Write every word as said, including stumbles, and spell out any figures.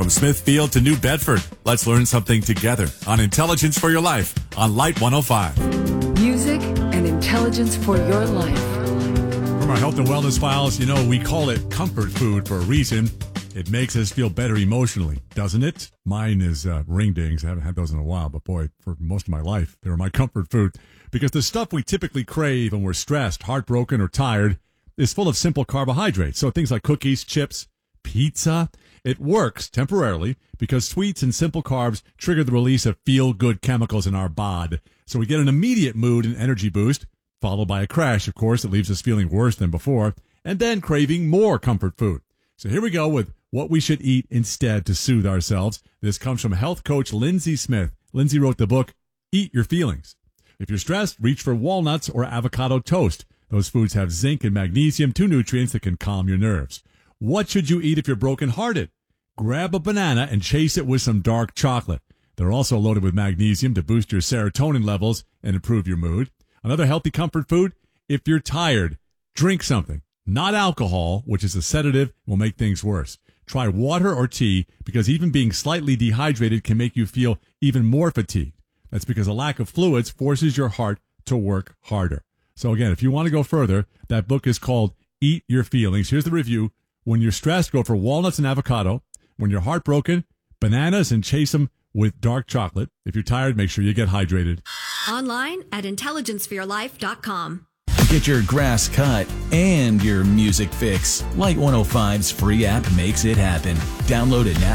From Smithfield to New Bedford, let's learn something together on Intelligence for Your Life on Light one oh five. Music and intelligence for your life. From our health and wellness files, you know, we call it comfort food for a reason. It makes us feel better emotionally, doesn't it? Mine is uh, ring dings. I haven't had those in a while, but boy, for most of my life, they were my comfort food. Because the stuff we typically crave when we're stressed, heartbroken, or tired is full of simple carbohydrates. So things like cookies, chips, pizza. It works temporarily because sweets and simple carbs trigger the release of feel-good chemicals in our bod. So we get an immediate mood and energy boost, followed by a crash, of course, that leaves us feeling worse than before, and then craving more comfort food. So here we go with what we should eat instead to soothe ourselves. This comes from health coach Lindsay Smith. Lindsay wrote the book, Eat Your Feelings. If you're stressed, reach for walnuts or avocado toast. Those foods have zinc and magnesium, two nutrients that can calm your nerves. What should you eat if you're brokenhearted? Grab a banana and chase it with some dark chocolate. They're also loaded with magnesium to boost your serotonin levels and improve your mood. Another healthy comfort food, if you're tired, drink something. Not alcohol, which is a sedative, will make things worse. Try water or tea because even being slightly dehydrated can make you feel even more fatigued. That's because a lack of fluids forces your heart to work harder. So again, if you want to go further, that book is called Eat Your Feelings. Here's the review. When you're stressed, go for walnuts and avocado. When you're heartbroken, bananas and chase them with dark chocolate. If you're tired, make sure you get hydrated. Online at intelligence for your life dot com. Get your grass cut and your music fix. Light one oh five's free app makes it happen. Download it now.